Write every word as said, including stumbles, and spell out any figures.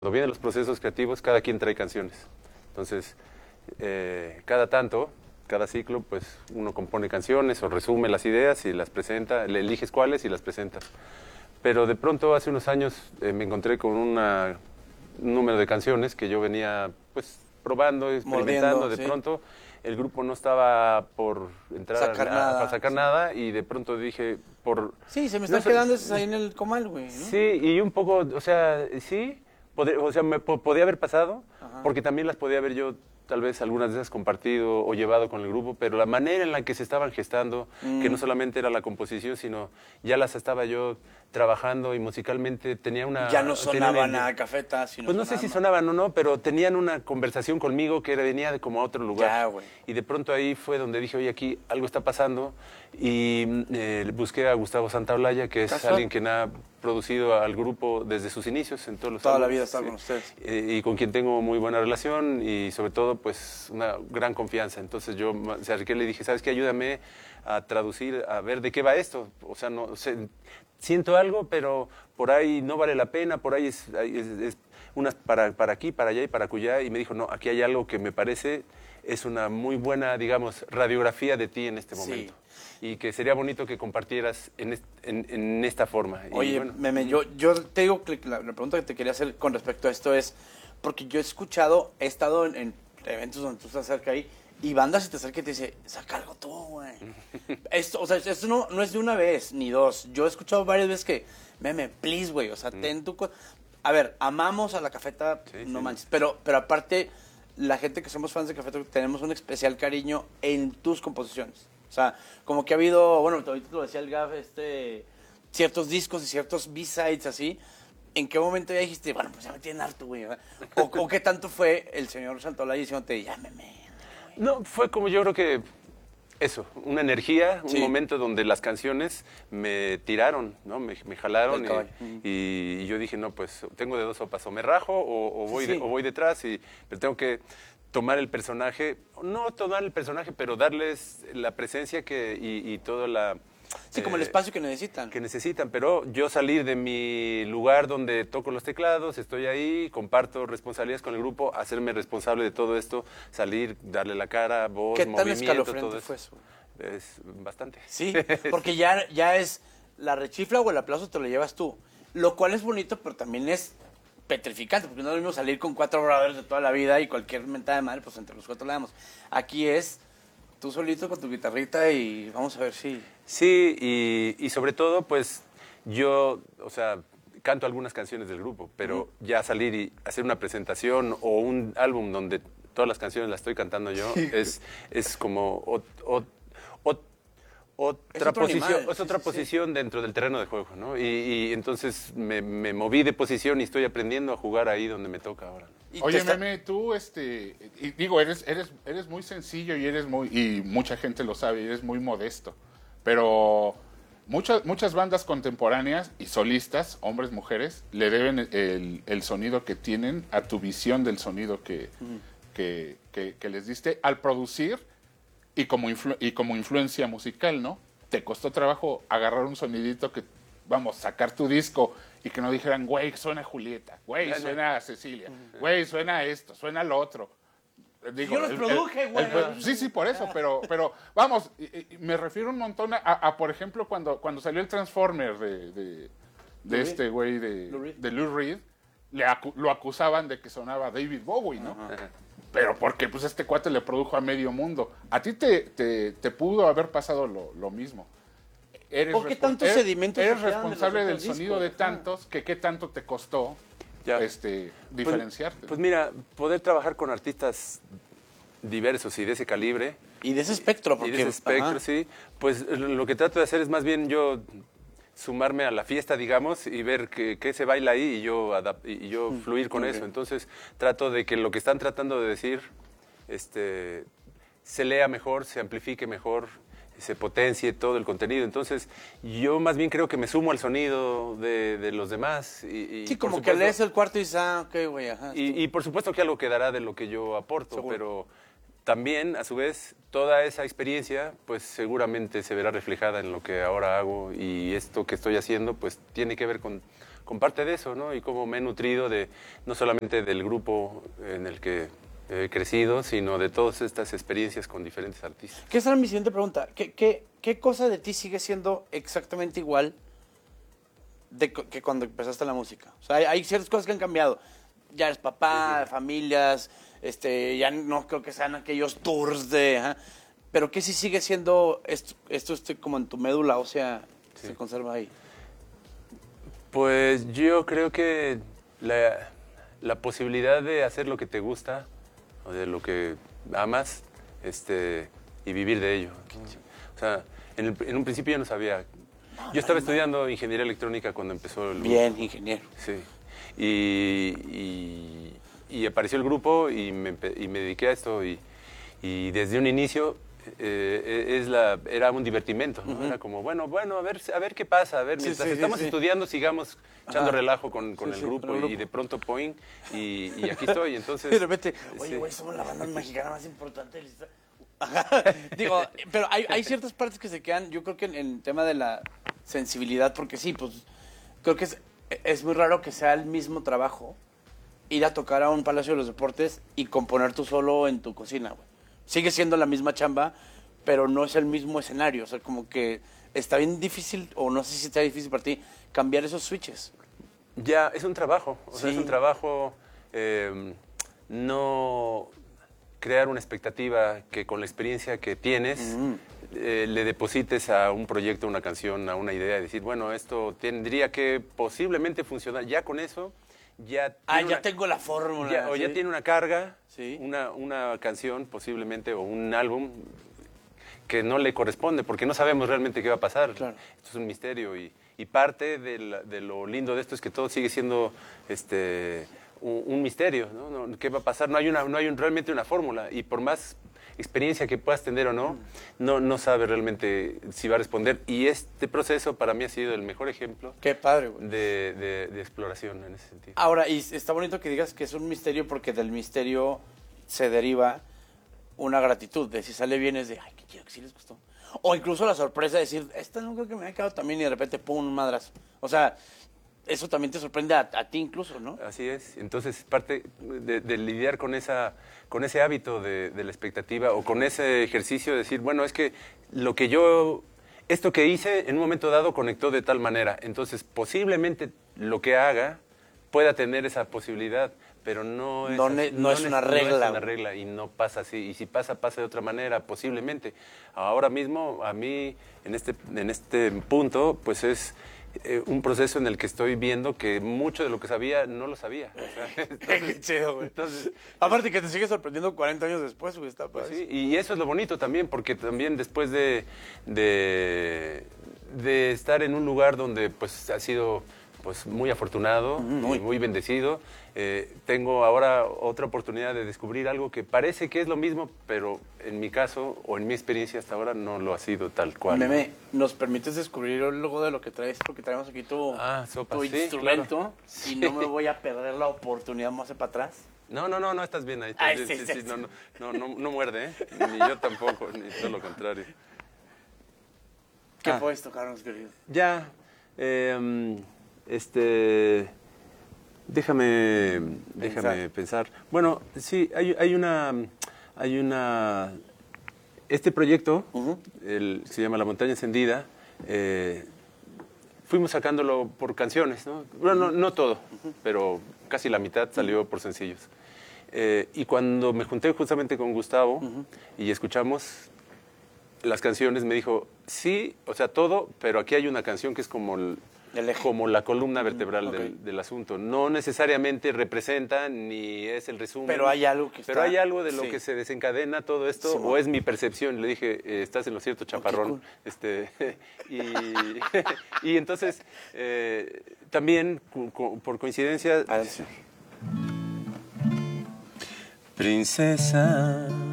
Cuando vienen los procesos creativos, cada quien trae canciones. Entonces, eh, cada tanto, cada ciclo, pues uno compone canciones o resume las ideas y las presenta, le eliges cuáles y las presentas. Pero de pronto, hace unos años, eh, me encontré con una, un número de canciones que yo venía, pues, probando, experimentando. Mordiendo, de sí. pronto, el grupo no estaba por entrar Sacar a, nada, para sacar sí. nada, y de pronto dije, por... Sí, se me no están sé- quedando esas ahí en el comal, güey, ¿no? Sí, y un poco, o sea, sí, podría- o sea, me po- podía haber pasado, Ajá. porque también las podía haber yo, tal vez algunas de esas compartido o llevado con el grupo, pero la manera en la que se estaban gestando, Mm. que no solamente era la composición, sino ya las estaba yo trabajando y musicalmente tenía una... Ya no tenía sonaban una- a cafeta, sino Pues no sé si sonaban- sonaban o no, pero tenían una conversación conmigo que era- venía de como a otro lugar. Ya, güey. Y de pronto ahí fue donde dije, oye, aquí algo está pasando. Y mm, eh, busqué a Gustavo Santaolalla, que es Casual. alguien que ha producido al grupo desde sus inicios en todos los Toda la álbumes, vida estaba sí. con ustedes. Eh, y con quien tengo muy buena relación y sobre todo pues una gran confianza. Entonces yo me acerqué y le dije, ¿sabes qué? Ayúdame a traducir, a ver de qué va esto. O sea, no sé, siento algo, pero por ahí no vale la pena, por ahí es, ahí es, es unas para, para aquí, para allá y para acullá. Y me dijo, no, aquí hay algo que me parece es una muy buena, digamos, radiografía de ti en este Sí. momento. Y que sería bonito que compartieras en, est- en, en esta forma. Y Oye, bueno, Meme, yo, yo te digo que la, la pregunta que te quería hacer con respecto a esto es, porque yo he escuchado, he estado en, en eventos donde tú estás cerca ahí, y bandas se te acerca y te dice, saca algo tú, güey. Esto, o sea, esto no, no es de una vez, ni dos. Yo he escuchado varias veces que, Meme, please, güey, o sea, ten tu... co-". A ver, amamos a la Cafeta, Sí, no sí. manches, pero, pero aparte, la gente que somos fans de Cafeta tenemos un especial cariño en tus composiciones. O sea, como que ha habido, bueno, ahorita lo decía el Gaf, este, ciertos discos y ciertos B-sides así. ¿En qué momento ya dijiste, bueno, pues ya me tienen harto, güey? ¿verdad? O, o qué tanto fue el señor Santaolalla diciéndote, ya, Meme. no, fue como yo creo que eso, una energía, un Sí. momento donde las canciones me tiraron, ¿no? Me, me jalaron Del y, caballo. Ujú. y- y yo dije, no, pues tengo de dos sopas, o me rajo o, o voy, Sí, de- sí. o voy detrás, y, pero tengo que tomar el personaje, no tomar el personaje, pero darles la presencia que, y, y toda la... Sí, como el eh, espacio que necesitan. que necesitan, pero yo salir de mi lugar donde toco los teclados, estoy ahí, comparto responsabilidades con el grupo, hacerme responsable de todo esto, salir, darle la cara, voz, ¿Qué tan movimiento, escalofriante todo eso. fue eso? Es bastante. Sí, porque ya, ya es la rechifla o el aplauso te lo llevas tú. Lo cual es bonito, pero también es petrificante, porque no es lo mismo salir con cuatro brothers de toda la vida y cualquier mentada de madre, pues entre los cuatro le damos. Aquí es tú solito con tu guitarrita y vamos a ver si... Sí, y, y sobre todo, pues yo, o sea, canto algunas canciones del grupo, pero ya salir y hacer una presentación o un álbum donde todas las canciones las estoy cantando yo, es, es como ot- ot- ot- otra otro posición, animal, es sí, otra sí, sí. posición dentro del terreno de juego, ¿no? Y, y entonces me, me moví de posición y estoy aprendiendo a jugar ahí donde me toca ahora. y te Oye, está- Meme, tú, este, y digo, eres, eres, eres muy sencillo y eres muy, y mucha gente lo sabe, y eres muy modesto, pero muchas, muchas bandas contemporáneas y solistas, hombres, mujeres, le deben el, el sonido que tienen a tu visión del sonido que, que, que, que les diste al producir y como, influ- y como influencia musical, ¿no? Te costó trabajo agarrar un sonidito que, vamos, sacar tu disco y que no dijeran, güey, suena Julieta, güey, suena Cecilia, güey, suena esto, suena lo otro. Digo, Yo los el- produje, el- güey. el- sí, sí, por eso, pero, pero vamos, y- y me refiero un montón a, a, por ejemplo, cuando, cuando salió el Transformer de, de, de Lou Reed. este güey de Lou Reed. de Lou Reed, le acu- lo acusaban de que sonaba David Bowie, ¿no? Pero porque pues este cuate le produjo a medio mundo. A ti te, te, te pudo haber pasado lo, lo mismo. Eres ¿Por qué respon- tantos eres- sedimentos Eres se quedan de los responsable del otros sonido discos? de Ajá. tantos que qué tanto te costó Ya. este Pues- diferenciarte. Pues, mira, poder trabajar con artistas diversos y de ese calibre, Y de ese espectro, porque... y de ese espectro, ajá. sí, pues lo que trato de hacer es más bien yo sumarme a la fiesta, digamos, y ver qué, qué se baila ahí y yo, adap- y yo fluir con ok. eso. Entonces trato de que lo que están tratando de decir este, se lea mejor, se amplifique mejor, se potencie todo el contenido. Entonces yo más bien creo que me sumo al sonido de, de los demás. Y, y Sí, por como que supuesto- lees el cuarto y dices, ah, ok, güey, ajá. y, y por supuesto que algo quedará de lo que yo aporto, Seguro. pero también, a su vez, toda esa experiencia, pues seguramente se verá reflejada en lo que ahora hago, y esto que estoy haciendo, pues tiene que ver con, con parte de eso, ¿no? Y cómo me he nutrido de no solamente del grupo en el que he crecido, sino de todas estas experiencias con diferentes artistas. ¿Qué será mi siguiente pregunta? ¿Qué, qué, qué cosa de ti sigue siendo exactamente igual de, que cuando empezaste la música? O sea, hay, hay ciertas cosas que han cambiado. Ya eres papá, familias, este, ya no creo que sean aquellos tours de... ¿eh? Pero ¿qué sí sigue siendo esto, esto este, como en tu médula ósea, sí. se conserva ahí? Pues yo creo que la, la posibilidad de hacer lo que te gusta, o de lo que amas, este, y vivir de ello. O sea, en, el, en un principio yo no sabía. Yo estaba estudiando ingeniería electrónica cuando empezó el grupo. Bien, ingeniero. Sí. Y, y, y apareció el grupo y me, y me dediqué a esto. Y, y desde un inicio eh, es la, era un divertimento, ¿no? Uh-huh. Era como, bueno, bueno, a ver, a ver qué pasa. A ver, sí, mientras sí, estamos sí, sí. estudiando, sigamos echando Ajá. relajo con, con sí, el, sí, grupo, el grupo y de pronto, poing, y, y aquí estoy. Entonces, y de repente, oye, sí. güey, somos la banda mexicana más importante del estado. Digo, pero hay, hay ciertas partes que se quedan, yo creo que en el tema de la sensibilidad, porque sí, pues creo que es, es muy raro que sea el mismo trabajo ir a tocar a un Palacio de los Deportes y componer tú solo en tu cocina, güey. Sigue siendo la misma chamba, pero no es el mismo escenario, o sea, como que está bien difícil, o no sé si está difícil para ti, cambiar esos switches. Ya, es un trabajo, o sea, Sí. es un trabajo, eh, no crear una expectativa que con la experiencia que tienes mm. eh, le deposites a un proyecto, una canción, a una idea y decir, bueno, esto tendría que posiblemente funcionar. Ya con eso, ya... Ah, ya una, tengo la fórmula. Ya, o ¿sí? ya tiene una carga, ¿sí? una, una canción posiblemente, o un álbum que no le corresponde, porque no sabemos realmente qué va a pasar. Claro. Esto es un misterio y, y parte de, la, de lo lindo de esto es que todo sigue siendo este, un, un misterio, ¿no? No, ¿qué va a pasar? No hay, una, no hay un, realmente una fórmula y por más experiencia que puedas tener o no, no, no sabes realmente si va a responder. Y este proceso para mí ha sido el mejor ejemplo. Qué padre, güey. De, de, de exploración en ese sentido. Ahora, y está bonito que digas que es un misterio porque del misterio se deriva una gratitud, de si sale bien es de, ay, qué chido, que sí les gustó. O incluso la sorpresa de decir, esta no creo que me haya quedado también y de repente, pum, un madrazo. O sea, eso también te sorprende a, a ti incluso, ¿no? Así es. Entonces, parte de, de lidiar con esa con ese hábito de, de la expectativa o con ese ejercicio de decir, bueno, es que lo que yo, esto que hice en un momento dado conectó de tal manera. Entonces, posiblemente lo que haga pueda tener esa posibilidad, pero no es, no, ne, no, no es una regla. No es una regla y no pasa así. Y si pasa, pasa de otra manera, posiblemente. Ahora mismo, a mí, en este, en este punto, pues es eh, un proceso en el que estoy viendo que mucho de lo que sabía no lo sabía. O sea, entonces, qué chido, güey. Entonces, aparte que te sigue sorprendiendo cuarenta años después, güey, está pues padre. sí, y eso es lo bonito también, porque también después de, de, de estar en un lugar donde pues ha sido pues muy afortunado, muy, muy bendecido, eh, tengo ahora otra oportunidad de descubrir algo que parece que es lo mismo, pero en mi caso o en mi experiencia hasta ahora no lo ha sido tal cual. Meme, ¿nos permites descubrir luego de lo que traes? Porque traemos aquí tu, ah, sopa, tu sí, instrumento claro. y no me voy a perder la oportunidad más para atrás. No, no, no, no, estás bien ahí. Estás Ay, bien, sí, sí, sí, sí, sí. no, no, no, no, no muerde, ¿eh? Ni yo tampoco, ni todo lo contrario. ¿Qué Ah. puedes tocarnos, querido? Ya, eh, este, déjame, déjame pensar. Bueno, sí, hay, hay una, hay una, este proyecto, uh-huh. el, se llama La Montaña Encendida, eh, fuimos sacándolo por canciones, ¿no? Bueno, no, no todo, uh-huh. pero casi la mitad salió uh-huh. por sencillos. Eh, y cuando me junté justamente con Gustavo uh-huh. y escuchamos las canciones, me dijo, sí, o sea, todo, pero aquí hay una canción que es como el, como la columna vertebral okay. del, del asunto. No necesariamente representa ni es el resumen. Pero hay algo que Pero está... hay algo de lo sí. que se desencadena todo esto, sí, o es mi percepción. Le dije, eh, estás en lo cierto, chaparrón. Okay, cool. este, y, y entonces, eh, también, por coincidencia... Ah, sí. Princesa...